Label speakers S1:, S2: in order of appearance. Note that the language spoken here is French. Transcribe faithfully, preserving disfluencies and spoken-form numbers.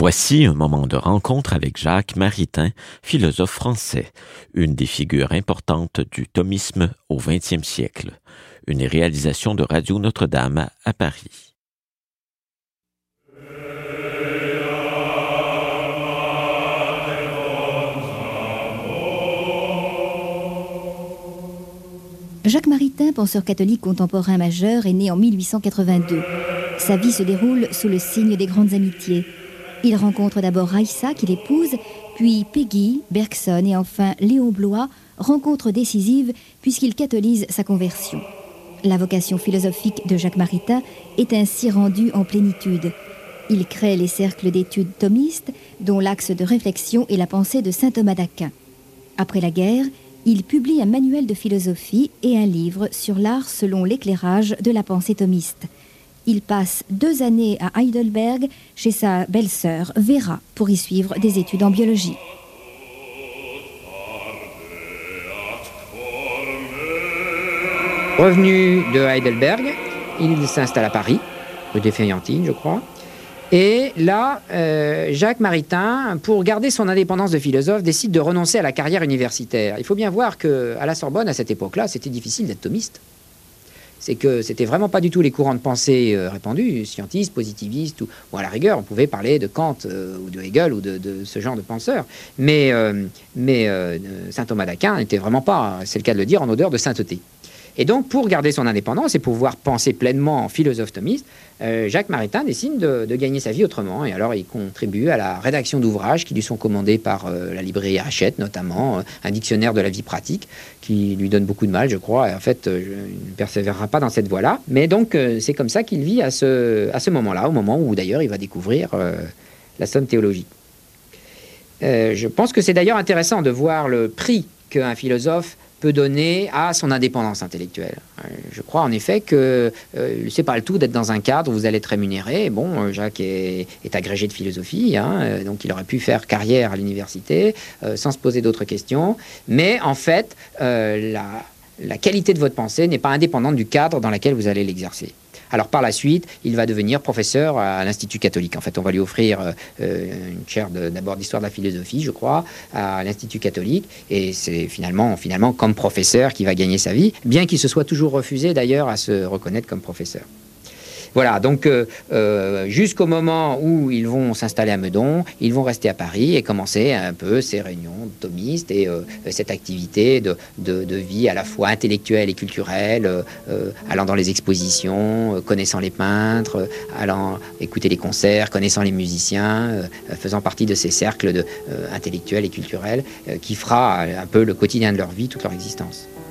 S1: Voici un moment de rencontre avec Jacques Maritain, philosophe français, une des figures importantes du thomisme au vingtième siècle. Une réalisation de Radio Notre-Dame à Paris.
S2: Jacques Maritain, penseur catholique contemporain majeur, est né en mille huit cent quatre-vingt-deux. Sa vie se déroule sous le signe des grandes amitiés. Il rencontre d'abord Raissa, qu'il épouse, puis Peggy, Bergson et enfin Léon Bloy, rencontre décisive puisqu'il catalyse sa conversion. La vocation philosophique de Jacques Maritain est ainsi rendue en plénitude. Il crée les cercles d'études thomistes, dont l'axe de réflexion est la pensée de saint Thomas d'Aquin. Après la guerre, il publie un manuel de philosophie et un livre sur l'art selon l'éclairage de la pensée thomiste. Il passe deux années à Heidelberg chez sa belle-sœur Vera pour y suivre des études en biologie.
S3: Revenu de Heidelberg, il s'installe à Paris, rue des Feuillantines, je crois. Et là, euh, Jacques Maritain, pour garder son indépendance de philosophe, décide de renoncer à la carrière universitaire. Il faut bien voir qu'à la Sorbonne, à cette époque-là, c'était difficile d'être thomiste. C'est que c'était vraiment pas du tout les courants de pensée euh, répandus, scientistes, positivistes, ou, ou à la rigueur, on pouvait parler de Kant euh, ou de Hegel ou de, de ce genre de penseurs. Mais, euh, mais euh, saint Thomas d'Aquin n'était vraiment pas, c'est le cas de le dire, en odeur de sainteté. Et donc, pour garder son indépendance et pouvoir penser pleinement en philosophe thomiste, euh, Jacques Maritain décide de, de gagner sa vie autrement. Et alors, il contribue à la rédaction d'ouvrages qui lui sont commandés par euh, la librairie Hachette, notamment euh, un dictionnaire de la vie pratique, qui lui donne beaucoup de mal, je crois. Et en fait, euh, il ne persévérera pas dans cette voie-là. Mais donc, euh, c'est comme ça qu'il vit à ce, à ce moment-là, au moment où, d'ailleurs, il va découvrir euh, la somme théologique. Euh, je pense que c'est d'ailleurs intéressant de voir le prix qu'un philosophe peut donner à son indépendance intellectuelle. Je crois en effet que euh, c'est pas le tout d'être dans un cadre où vous allez être rémunéré. Bon, Jacques est, est agrégé de philosophie, hein, donc il aurait pu faire carrière à l'université euh, sans se poser d'autres questions. Mais en fait, euh, la, la qualité de votre pensée n'est pas indépendante du cadre dans lequel vous allez l'exercer. Alors par la suite, il va devenir professeur à l'Institut catholique. En fait, on va lui offrir euh, une chaire de, d'abord d'histoire de la philosophie, je crois, à l'Institut catholique. Et c'est finalement, finalement comme professeur qu'il va gagner sa vie, bien qu'il se soit toujours refusé d'ailleurs à se reconnaître comme professeur. Voilà, donc euh, euh, jusqu'au moment où ils vont s'installer à Meudon, ils vont rester à Paris et commencer un peu ces réunions thomistes et euh, cette activité de, de, de vie à la fois intellectuelle et culturelle, euh, euh, allant dans les expositions, euh, connaissant les peintres, euh, allant écouter les concerts, connaissant les musiciens, euh, faisant partie de ces cercles de, euh, intellectuels et culturels euh, qui fera un peu le quotidien de leur vie, toute leur existence.